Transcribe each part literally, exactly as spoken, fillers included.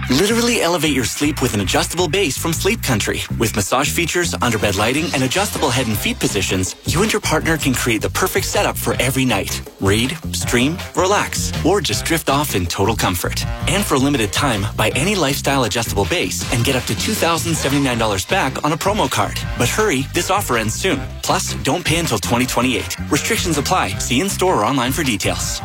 Literally elevate your sleep with an adjustable base from Sleep Country. With massage features, underbed lighting, and adjustable head and feet positions, you and your partner can create the perfect setup for every night. Read, stream, relax, or just drift off in total comfort. And for a limited time, buy any lifestyle adjustable base and get up to two thousand seventy-nine dollars back on a promo card. But hurry, this offer ends soon. Plus, don't pay until twenty twenty-eight. Restrictions apply. See in store or online for details.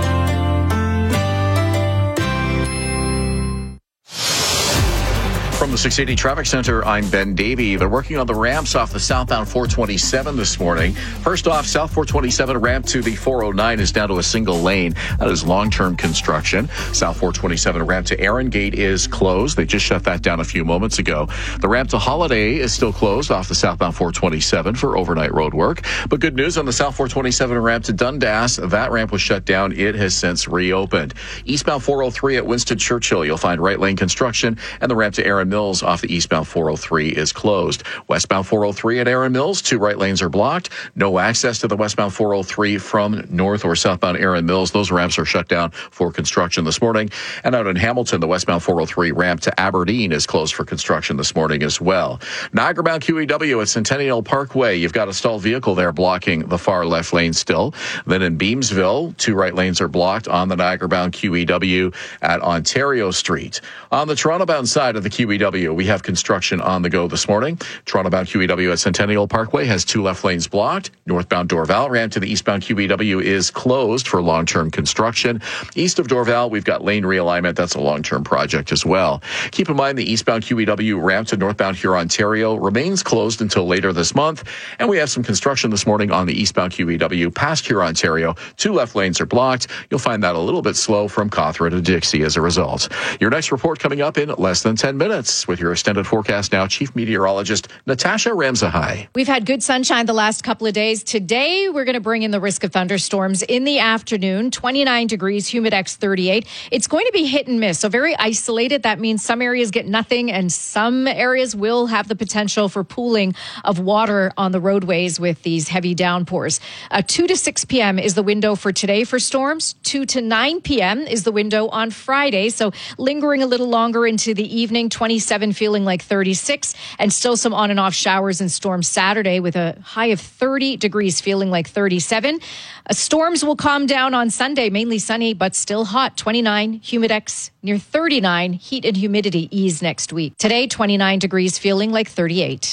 From the six eighty Traffic Center, I'm Ben Davey. They're working on the ramps off the southbound four twenty-seven this morning. First off, South four twenty-seven ramp to the four oh nine is down to a single lane. That is long-term construction. South four twenty-seven ramp to Erin Gate is closed. They just shut that down a few moments ago. The ramp to Holiday is still closed off the southbound four twenty-seven for overnight road work. But good news on the South four twenty-seven ramp to Dundas. That ramp was shut down. It has since reopened. Eastbound four oh three at Winston Churchill, you'll find right lane construction, and the ramp to Erin Mills off the eastbound four oh three is closed. Westbound four oh three at Erin Mills, two right lanes are blocked. No access to the westbound four oh three from north or southbound Erin Mills. Those ramps are shut down for construction this morning. And out in Hamilton, the westbound four oh three ramp to Aberdeen is closed for construction this morning as well. Niagara-bound Q E W at Centennial Parkway, you've got a stalled vehicle there blocking the far left lane still. Then in Beamsville, two right lanes are blocked on the Niagara-bound Q E W at Ontario Street. On the Toronto-bound side of the Q E W, we have construction on the go this morning. Toronto-bound Q E W at Centennial Parkway has two left lanes blocked. Northbound Dorval ramp to the eastbound Q E W is closed for long-term construction. East of Dorval, we've got lane realignment. That's a long-term project as well. Keep in mind the eastbound Q E W ramp to northbound Huron-Ontario remains closed until later this month. And we have some construction this morning on the eastbound Q E W past Huron-Ontario. Two left lanes are blocked. You'll find that a little bit slow from Cawthra to Dixie as a result. Your next report coming up in less than ten minutes with your extended forecast now, Chief Meteorologist Natasha Ramsahai. We've had good sunshine the last couple of days. Today, we're going to bring in the risk of thunderstorms in the afternoon. twenty-nine degrees, humidex thirty-eight. It's going to be hit and miss, so very isolated. That means some areas get nothing, and some areas will have the potential for pooling of water on the roadways with these heavy downpours. Uh, two to six p.m. is the window for today for storms. two to nine p.m. is the window on Friday, so lingering a little longer into the evening. twenty-seven feeling like thirty-six, and still some on and off showers and storms Saturday with a high of thirty degrees, feeling like thirty-seven. Uh, storms will calm down on Sunday, mainly sunny, but still hot. twenty-nine, humidex near thirty-nine. Heat and humidity ease next week. Today, twenty-nine degrees, feeling like thirty-eight.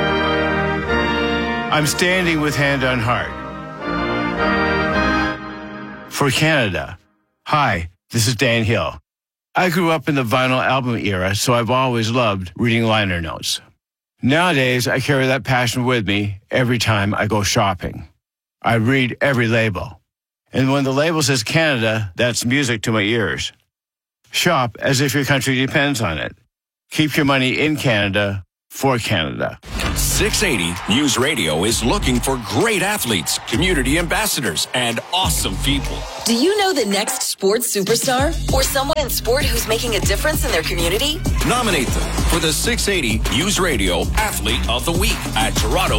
I'm standing with hand on heart for Canada. Hi, this is Dan Hill. I grew up in the vinyl album era, so I've always loved reading liner notes. Nowadays, I carry that passion with me every time I go shopping. I read every label. And when the label says Canada, that's music to my ears. Shop as if your country depends on it. Keep your money in Canada for Canada. six eighty News Radio is looking for great athletes, community ambassadors, and awesome people. Do you know the next sports superstar or someone in sport who's making a difference in their community? Nominate them for the six eighty News Radio Athlete of the Week at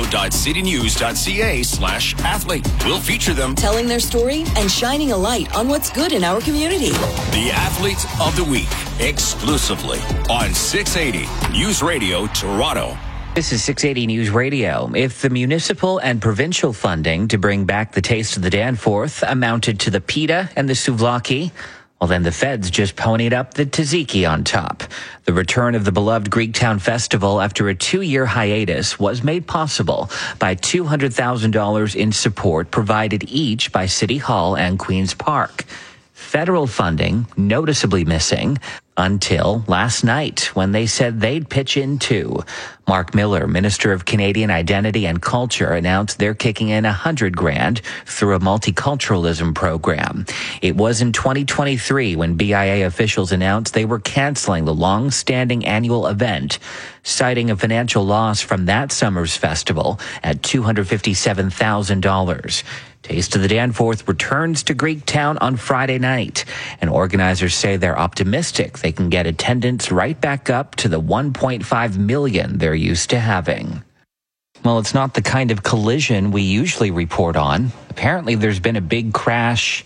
toronto.citynews.ca slash athlete. We'll feature them telling their story and shining a light on what's good in our community. The Athlete of the Week, exclusively on six eighty News Radio Toronto. This is six eighty News Radio. If the municipal and provincial funding to bring back the Taste of the Danforth amounted to the pita and the souvlaki, well, then the feds just ponied up the tzatziki on top. The return of the beloved Greektown Festival after a two-year hiatus was made possible by two hundred thousand dollars in support provided each by City Hall and Queen's Park. Federal funding noticeably missing until last night when they said they'd pitch in too. Mark Miller, Minister of Canadian Identity and Culture, announced they're kicking in a hundred grand through a multiculturalism program. It was in twenty twenty-three when B I A officials announced they were canceling the long-standing annual event, citing a financial loss from that summer's festival at two hundred fifty-seven thousand dollars. Taste of the Danforth returns to Greektown on Friday night, and organizers say they're optimistic they can get attendance right back up to the one point five million they're used to having. Well, it's not the kind of collision we usually report on. Apparently, there's been a big crash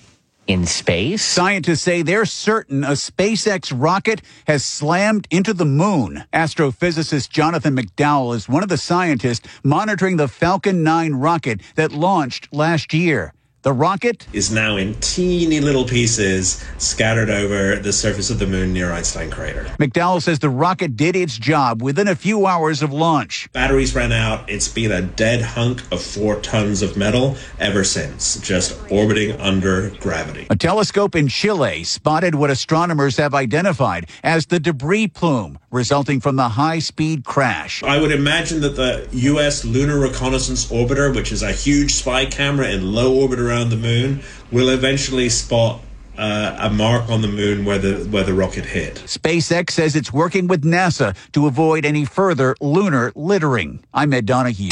in space? Scientists say they're certain a SpaceX rocket has slammed into the moon. Astrophysicist Jonathan McDowell is one of the scientists monitoring the Falcon nine rocket that launched last year. The rocket is now in teeny little pieces scattered over the surface of the moon near Einstein crater. McDowell says the rocket did its job within a few hours of launch. Batteries ran out. It's been a dead hunk of four tons of metal ever since, just orbiting under gravity. A telescope in Chile spotted what astronomers have identified as the debris plume resulting from the high-speed crash. I would imagine that the U S Lunar Reconnaissance Orbiter, which is a huge spy camera in low orbit around the moon, will eventually spot uh, a mark on the moon where the where the rocket hit. SpaceX says it's working with NASA to avoid any further lunar littering. I'm Ed Donahue.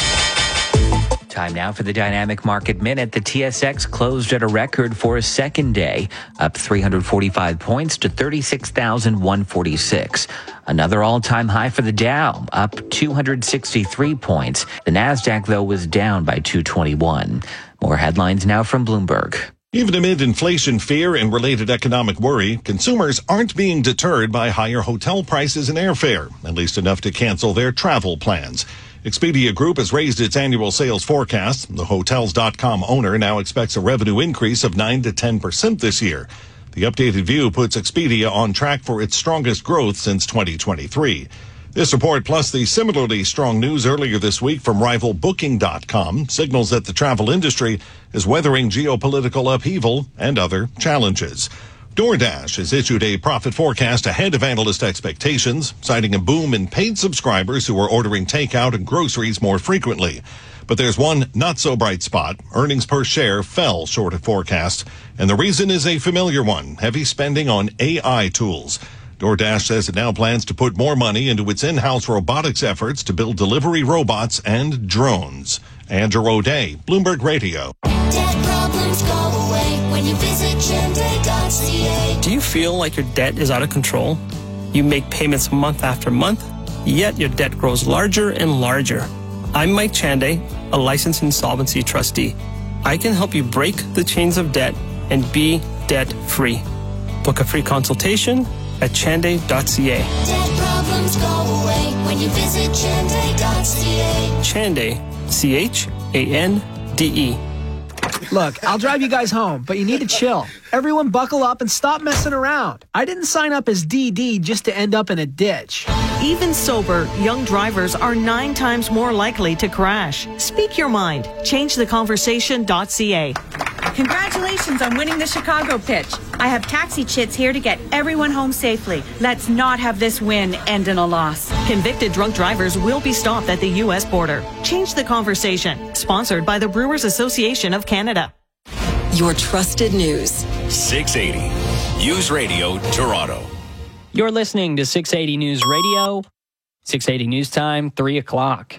Time now for the Dynamic Market Minute. The T S X closed at a record for a second day, up three hundred forty-five points to thirty-six thousand one hundred forty-six. Another all-time high for the Dow, up two hundred sixty-three points. The Nasdaq, though, was down by two hundred twenty-one. More headlines now from Bloomberg. Even amid inflation fear and related economic worry, consumers aren't being deterred by higher hotel prices and airfare, at least enough to cancel their travel plans. Expedia Group has raised its annual sales forecast. The Hotels dot com owner now expects a revenue increase of nine to ten percent this year. The updated view puts Expedia on track for its strongest growth since twenty twenty-three. This report, plus the similarly strong news earlier this week from rival Booking dot com, signals that the travel industry is weathering geopolitical upheaval and other challenges. DoorDash has issued a profit forecast ahead of analyst expectations, citing a boom in paid subscribers who are ordering takeout and groceries more frequently. But there's one not-so-bright spot. Earnings per share fell short of forecast, and the reason is a familiar one, heavy spending on A I tools. DoorDash says it now plans to put more money into its in-house robotics efforts to build delivery robots and drones. Andrew O'Day, Bloomberg Radio. Debt problems go away when you visit Chande dot c a. Do you feel like your debt is out of control? You make payments month after month, yet your debt grows larger and larger. I'm Mike Chande, a licensed insolvency trustee. I can help you break the chains of debt and be debt-free. Book a free consultation at Chande dot c a. Debt problems go away when you visit Chande dot c a. Chande, C H A N D E. Look, I'll drive you guys home, but you need to chill. Everyone buckle up and stop messing around. I didn't sign up as D D just to end up in a ditch. Even sober, young drivers are nine times more likely to crash. Speak your mind. Change the conversation dot c a. Congratulations on winning the Chicago pitch. I have taxi chits here to get everyone home safely. Let's not have this win end in a loss. Convicted drunk drivers will be stopped at the U S border. Change the conversation. Sponsored by the Brewers Association of Canada. Your trusted news. six eighty News Radio, Toronto. You're listening to six eighty News Radio. six eighty News Time, three o'clock.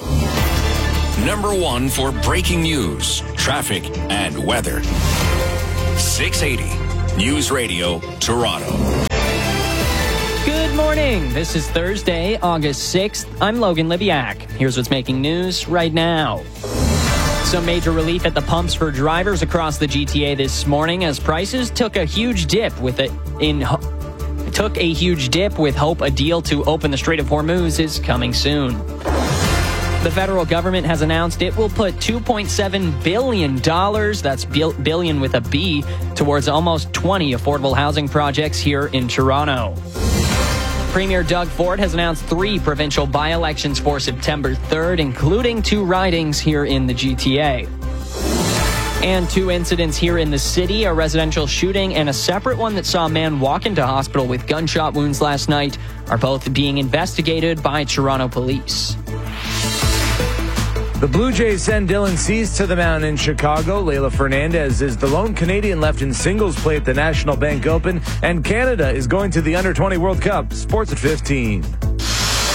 Number one for breaking news, traffic, and weather. six eighty News Radio, Toronto. Good morning. This is Thursday, August sixth. I'm Logan Libiak. Here's what's making news right now. Some major relief at the pumps for drivers across the G T A this morning as prices took a huge dip with it in took a huge dip with hope a deal to open the Strait of Hormuz is coming soon. The federal government has announced it will put two point seven billion dollars, that's billion with a B, towards almost twenty affordable housing projects here in Toronto. Premier Doug Ford has announced three provincial by-elections for September third, including two ridings here in the G T A. And two incidents here in the city, a residential shooting and a separate one that saw a man walk into hospital with gunshot wounds last night, are both being investigated by Toronto police. The Blue Jays send Dylan Cease to the mound in Chicago. Leila Fernandez is the lone Canadian left in singles play at the National Bank Open. And Canada is going to the under twenty World Cup. Sports at fifteen.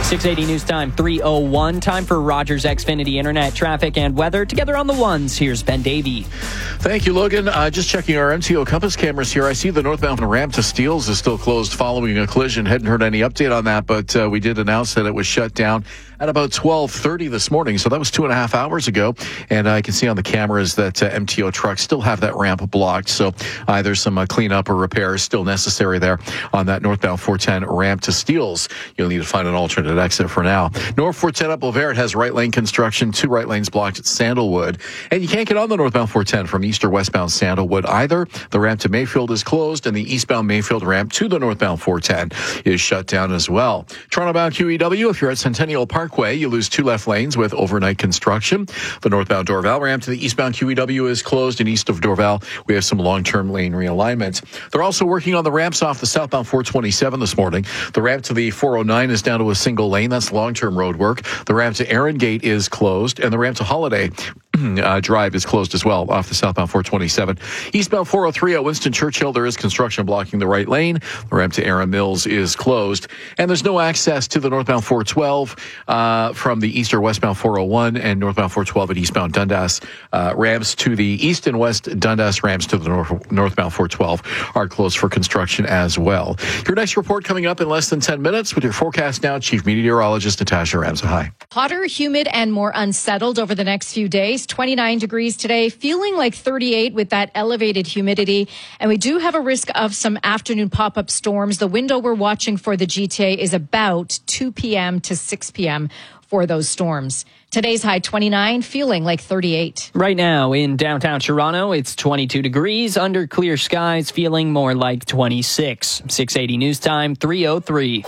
six eighty News Time, three oh one. Time for Rogers Xfinity Internet traffic and weather. Together on the ones, here's Ben Davey. Thank you, Logan. Uh, just checking our M T O Compass cameras here. I see the northbound ramp to Steeles is still closed following a collision. Hadn't heard any update on that, but uh, we did announce that it was shut down at about twelve thirty this morning. So that was two and a half hours ago. And I can see on the cameras that uh, M T O trucks still have that ramp blocked. So either some uh, cleanup or repairs still necessary there on that northbound four ten ramp to Steeles. You'll need to find an alternate exit for now. North four ten up Laverne has right lane construction, two right lanes blocked at Sandalwood. And you can't get on the northbound four ten from east or westbound Sandalwood either. The ramp to Mayfield is closed, and the eastbound Mayfield ramp to the northbound four ten is shut down as well. Toronto-bound Q E W, if you're at Centennial Parkway, you lose two left lanes with overnight construction. The northbound Dorval ramp to the eastbound Q E W is closed, and east of Dorval, we have some long-term lane realignment. They're also working on the ramps off the southbound four twenty-seven this morning. The ramp to the four oh nine is down to a single lane. That's long-term road work. The ramp to Erin Gate is closed, and the ramp to Holiday uh, Drive is closed as well off the southbound four twenty-seven. Eastbound four oh three at Winston Churchill, there is construction blocking the right lane. The ramp to Erin Mills is closed, and there's no access to the northbound four twelve uh, from the east or westbound four oh one and northbound four twelve at eastbound Dundas. Uh, ramps to the east and west Dundas ramps to the north, northbound four twelve are closed for construction as well. Your next report coming up in less than ten minutes with your forecast now, Chief Meteorologist Natasha Ramsa. Hi. Hotter, humid, and more unsettled over the next few days. twenty-nine degrees today, feeling like thirty-eight with that elevated humidity. And we do have a risk of some afternoon pop-up storms. The window we're watching for the G T A is about two p.m. to six p.m. for those storms. Today's high twenty-nine, feeling like thirty-eight. Right now in downtown Toronto, it's twenty-two degrees under clear skies, feeling more like twenty-six. six eighty News Time, three oh three.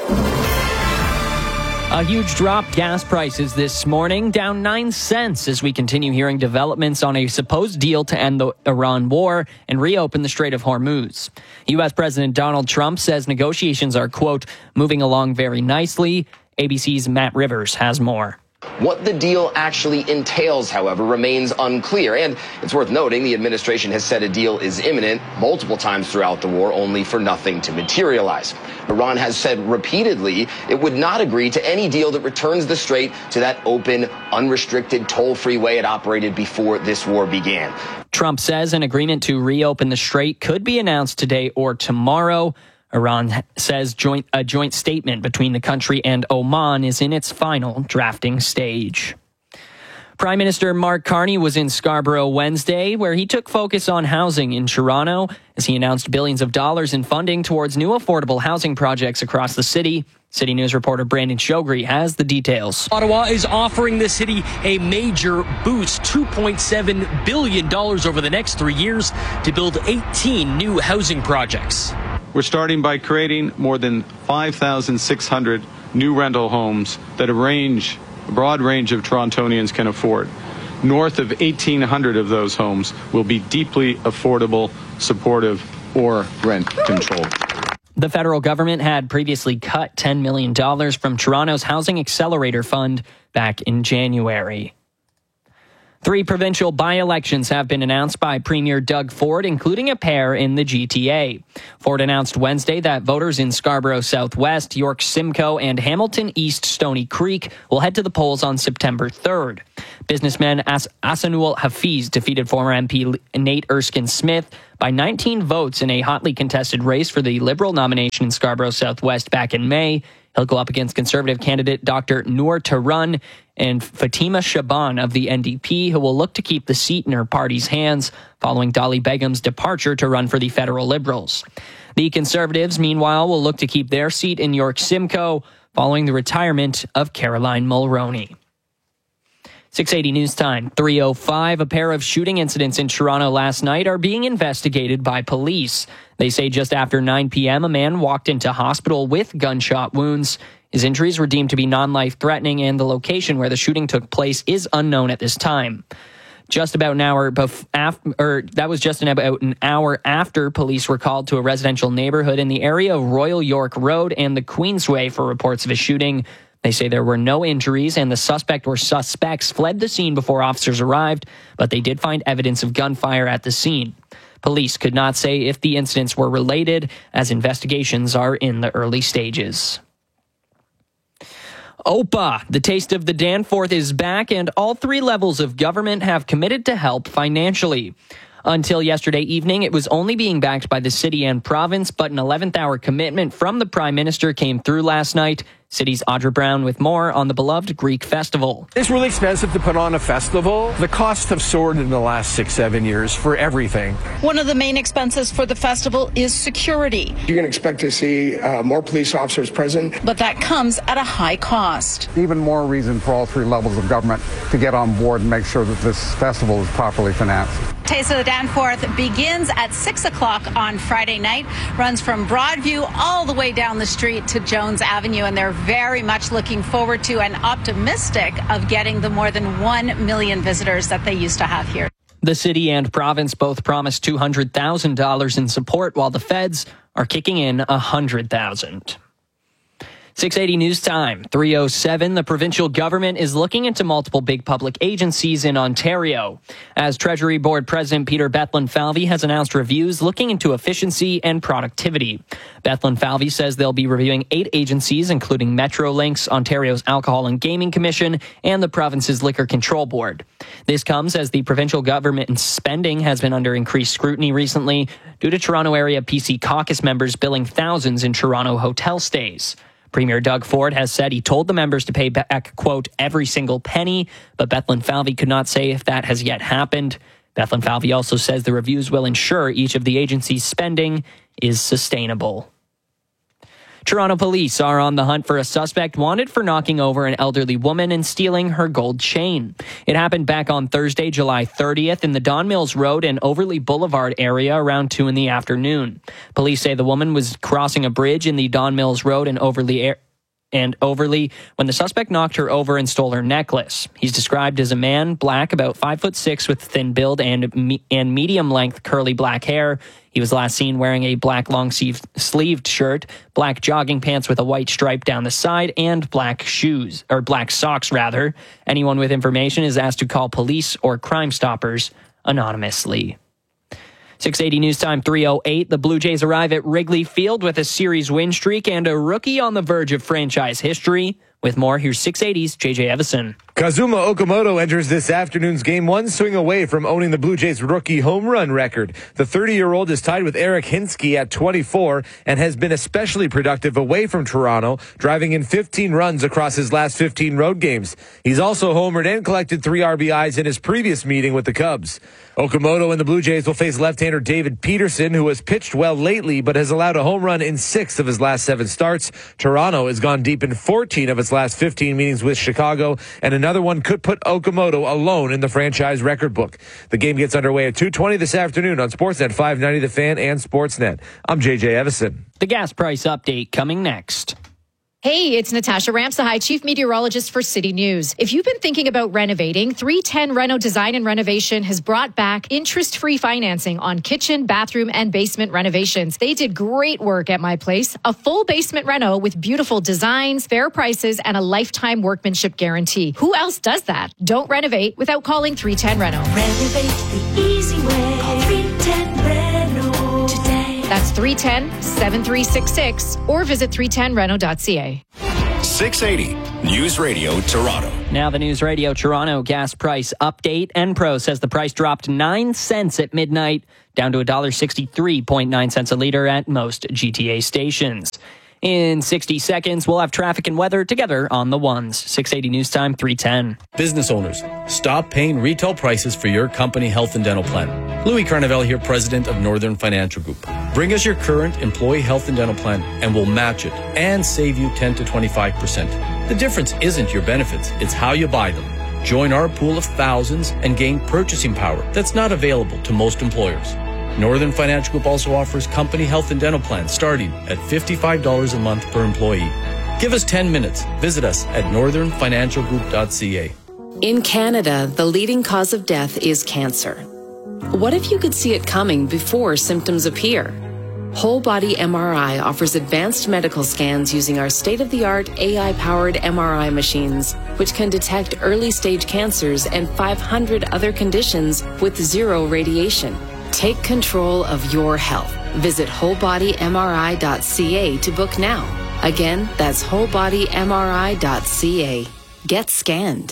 A huge drop gas prices this morning, down nine cents as we continue hearing developments on a supposed deal to end the Iran war and reopen the Strait of Hormuz. U S President Donald Trump says negotiations are, quote, moving along very nicely. A B C's Matt Rivers has more. What the deal actually entails, however, remains unclear. And it's worth noting the administration has said a deal is imminent multiple times throughout the war, only for nothing to materialize. Iran has said repeatedly it would not agree to any deal that returns the strait to that open, unrestricted, toll-free way it operated before this war began. Trump says an agreement to reopen the strait could be announced today or tomorrow. Iran says joint, a joint statement between the country and Oman is in its final drafting stage. Prime Minister Mark Carney was in Scarborough Wednesday, where he took focus on housing in Toronto as he announced billions of dollars in funding towards new affordable housing projects across the city. City News reporter Brandon Shogri has the details. Ottawa is offering the city a major boost, two point seven billion dollars over the next three years to build eighteen new housing projects. We're starting by creating more than five thousand six hundred new rental homes that a range, a broad range of Torontonians can afford. North of eighteen hundred of those homes will be deeply affordable, supportive, or rent controlled. The federal government had previously cut ten million dollars from Toronto's Housing Accelerator Fund back in January. Three provincial by-elections have been announced by Premier Doug Ford, including a pair in the G T A. Ford announced Wednesday that voters in Scarborough Southwest, York Simcoe, and Hamilton East Stony Creek will head to the polls on September third. Businessman As- Asanul Hafiz defeated former M P Nate Erskine-Smith by nineteen votes in a hotly contested race for the Liberal nomination in Scarborough Southwest back in May. He'll go up against Conservative candidate Doctor Noor Tarun and Fatima Shaban of the N D P, who will look to keep the seat in her party's hands following Dolly Begum's departure to run for the federal Liberals. The Conservatives, meanwhile, will look to keep their seat in York Simcoe following the retirement of Caroline Mulroney. six eighty News Time, three oh five. A pair of shooting incidents in Toronto last night are being investigated by police. They say just after nine p.m., a man walked into hospital with gunshot wounds. His injuries were deemed to be non-life-threatening, and the location where the shooting took place is unknown at this time. Just about an hour bef- after, or that was just about an hour after police were called to a residential neighborhood in the area of Royal York Road and the Queensway for reports of a shooting. They say there were no injuries, and the suspect or suspects fled the scene before officers arrived, but they did find evidence of gunfire at the scene. Police could not say if the incidents were related, as investigations are in the early stages. O P A, the Taste of the Danforth, is back, and all three levels of government have committed to help financially. Until yesterday evening, it was only being backed by the city and province, but an eleventh hour commitment from the Prime Minister came through last night. City's Audra Brown with more on the beloved Greek festival. It's really expensive to put on a festival. The costs have soared in the last six, seven years for everything. One of the main expenses for the festival is security. You can expect to see uh, more police officers present. But that comes at a high cost. Even more reason for all three levels of government to get on board and make sure that this festival is properly financed. Taste of the Danforth begins at six o'clock on Friday night, runs from Broadview all the way down the street to Jones Avenue, and they're very much looking forward to and optimistic of getting the more than one million visitors that they used to have here. The city and province both promised two hundred thousand dollars in support, while the feds are kicking in one hundred thousand dollars. six eighty News Time, three oh seven. The provincial government is looking into multiple big public agencies in Ontario. As Treasury Board President Peter Bethlen-Falvey has announced reviews looking into efficiency and productivity. Bethlen-Falvey says they'll be reviewing eight agencies, including Metrolinx, Ontario's Alcohol and Gaming Commission, and the province's Liquor Control Board. This comes as the provincial government spending has been under increased scrutiny recently due to Toronto area P C caucus members billing thousands in Toronto hotel stays. Premier Doug Ford has said he told the members to pay back, quote, every single penny, but Bethlen-Falvey could not say if that has yet happened. Bethlen-Falvey also says the reviews will ensure each of the agencies' spending is sustainable. Toronto police are on the hunt for a suspect wanted for knocking over an elderly woman and stealing her gold chain. It happened back on Thursday, July thirtieth in the Don Mills Road and Overley Boulevard area around two in the afternoon. Police say the woman was crossing a bridge in the Don Mills Road and Overley area. and Overley when the suspect knocked her over and stole her necklace. He's described as a man, black, about five foot six, with thin build and me- and medium length curly black hair. He was last seen wearing a black long sleeved shirt, black jogging pants with a white stripe down the side, and black shoes, or black socks rather. Anyone with information is asked to call police or Crime Stoppers anonymously. six eighty News Time, three oh eight. The Blue Jays arrive at Wrigley Field with a series win streak and a rookie on the verge of franchise history. With more, here's six eighty's J J Evison. Kazuma Okamoto enters this afternoon's game one swing away from owning the Blue Jays' rookie home run record. The thirty-year-old is tied with Eric Hinsky at twenty-four and has been especially productive away from Toronto, driving in fifteen runs across his last fifteen road games. He's also homered and collected three R B Is in his previous meeting with the Cubs. Okamoto and the Blue Jays will face left-hander David Peterson, who has pitched well lately but has allowed a home run in six of his last seven starts. Toronto has gone deep in fourteen of its last fifteen meetings with Chicago, and another one could put Okamoto alone in the franchise record book. The game gets underway at two twenty this afternoon on Sportsnet five ninety The Fan and Sportsnet. I'm J J Evison. The gas price update coming next. Hey, it's Natasha Ramsahai, Chief Meteorologist for City News. If you've been thinking about renovating, three ten Reno Design and Renovation has brought back interest-free financing on kitchen, bathroom, and basement renovations. They did great work at my place. A full basement reno with beautiful designs, fair prices, and a lifetime workmanship guarantee. Who else does that? Don't renovate without calling three ten Reno. Renovate the easy way. Call three ten Reno today. That's three one zero, seven three six six or visit three ten reno dot c a. six eighty News Radio Toronto. Now the News Radio Toronto gas price update. Enpro says the price dropped nine cents at midnight, down to one dollar sixty-three point nine cents a liter at most G T A stations. In sixty seconds, we'll have traffic and weather together on the ones. six eighty News Time, three ten. Business owners, stop paying retail prices for your company health and dental plan. Louis Carnevale here, president of Northern Financial Group. Bring us your current employee health and dental plan and we'll match it and save you ten to twenty-five percent. The difference isn't your benefits, it's how you buy them. Join our pool of thousands and gain purchasing power that's not available to most employers. Northern Financial Group also offers company health and dental plans starting at fifty-five dollars a month per employee. Give us ten minutes. Visit us at northern financial group dot c a. In Canada, the leading cause of death is cancer. What if you could see it coming before symptoms appear? Whole Body M R I offers advanced medical scans using our state-of-the-art A I-powered M R I machines, which can detect early-stage cancers and five hundred other conditions with zero radiation. Take control of your health. Visit whole body m r i dot c a to book now. Again, that's whole body M R I dot C A. Get scanned.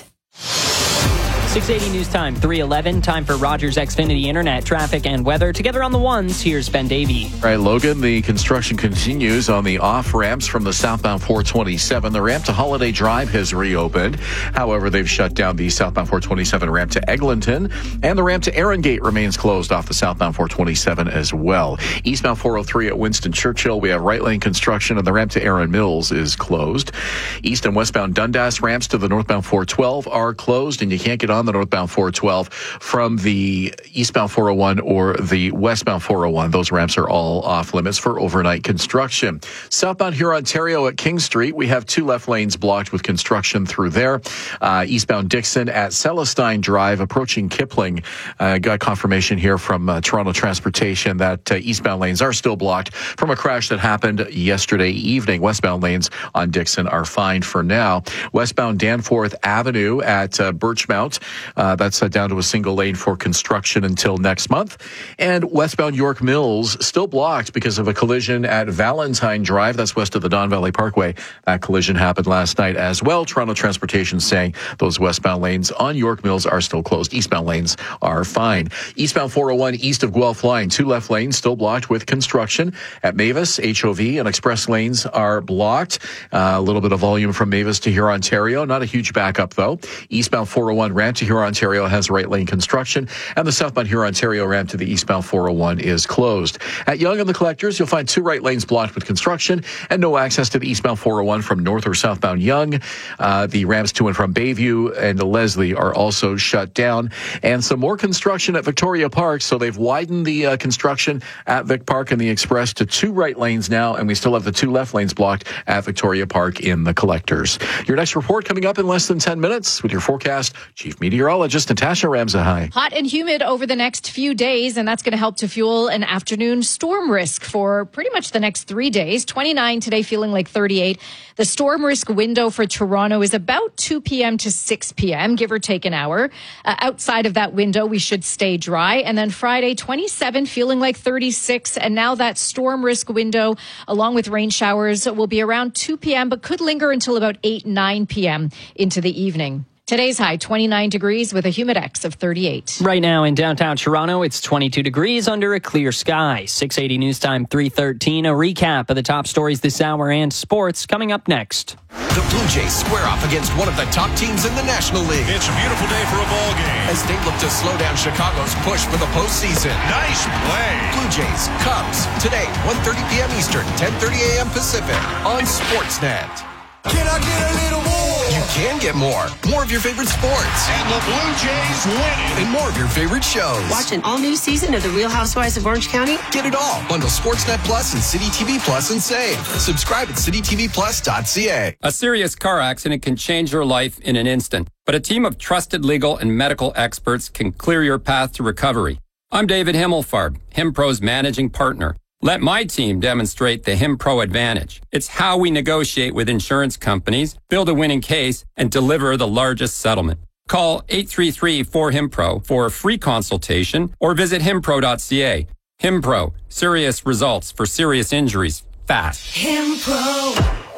six eighty News Time, three eleven. Time for Rogers Xfinity Internet, traffic, and weather. Together on the ones, here's Ben Davey. All right, Logan, the construction continues on the off-ramps from the southbound four twenty-seven. The ramp to Holiday Drive has reopened. However, they've shut down the southbound four twenty-seven ramp to Eglinton, and the ramp to Erin Gate remains closed off the southbound four twenty-seven as well. Eastbound four oh three at Winston Churchill, we have right lane construction, and the ramp to Erin Mills is closed. East and westbound Dundas ramps to the northbound four twelve are closed, and you can't get on the northbound four twelve from the eastbound four oh one or the westbound four oh one. Those ramps are all off limits for overnight construction. Southbound Hurontario at King Street, we have two left lanes blocked with construction through there. Uh, eastbound Dixon at Celestine Drive, approaching Kipling. Uh, got confirmation here from uh, Toronto Transportation that uh, eastbound lanes are still blocked from a crash that happened yesterday evening. Westbound lanes on Dixon are fine for now. Westbound Danforth Avenue at uh, Birchmount, Uh, that's uh, down to a single lane for construction until next month. And westbound York Mills still blocked because of a collision at Valentine Drive. That's west of the Don Valley Parkway. That collision happened last night as well. Toronto Transportation saying those westbound lanes on York Mills are still closed. Eastbound lanes are fine. Eastbound four oh one east of Guelph Line, two left lanes still blocked with construction. At Mavis, H O V and express lanes are blocked. Uh, a little bit of volume from Mavis to Hurontario. Not a huge backup, though. Eastbound four oh one ramp to Hurontario has right lane construction, and the southbound Hurontario ramp to the eastbound four oh one is closed. At Yonge and the Collectors, you'll find two right lanes blocked with construction and no access to the eastbound four oh one from north or southbound Yonge. Uh, the ramps to and from Bayview and Leslie are also shut down. And some more construction at Victoria Park, so they've widened the uh, construction at Vic Park and the Express to two right lanes now, and we still have the two left lanes blocked at Victoria Park in the Collectors. Your next report coming up in less than ten minutes with your forecast, Chief Meteorologist Natasha Ramzahai. Hot and humid over the next few days, and that's going to help to fuel an afternoon storm risk for pretty much the next three days. twenty-nine today, feeling like thirty-eight. The storm risk window for Toronto is about two p.m. to six p.m., give or take an hour. Uh, outside of that window, we should stay dry. And then Friday, twenty-seven, feeling like thirty-six. And now that storm risk window, along with rain showers, will be around two p.m., but could linger until about eight, nine p.m. into the evening. Today's high, twenty-nine degrees with a humidex of thirty-eight. Right now in downtown Toronto, it's twenty-two degrees under a clear sky. six eighty News Time, three thirteen. A recap of the top stories this hour and sports coming up next. The Blue Jays square off against one of the top teams in the National League. It's a beautiful day for a ball game as they look to slow down Chicago's push for the postseason. Nice play. Blue Jays, Cubs, today, one thirty p.m. Eastern, ten thirty a.m. Pacific on Sportsnet. Can I get a little more? You can get more. More of your favorite sports. And the Blue Jays winning. And more of your favorite shows. Watch an all-new season of The Real Housewives of Orange County. Get it all. Bundle Sportsnet Plus and City T V Plus and save. Subscribe at city t v plus dot c a. A serious car accident can change your life in an instant, but a team of trusted legal and medical experts can clear your path to recovery. I'm David Himmelfarb, HimPro's managing partner. Let my team demonstrate the HimPro advantage. It's how we negotiate with insurance companies, build a winning case, and deliver the largest settlement. Call eight three three, four, HIMPRO for a free consultation or visit himpro dot c a. HimPro, serious results for serious injuries, fast. HimPro.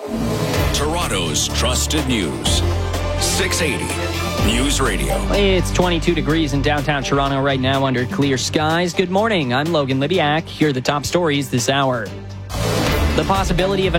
Toronto's trusted news. six eighty News Radio. It's twenty-two degrees in downtown Toronto right now under clear skies. Good morning. I'm Logan Libiak. Here are the top stories this hour. The possibility of an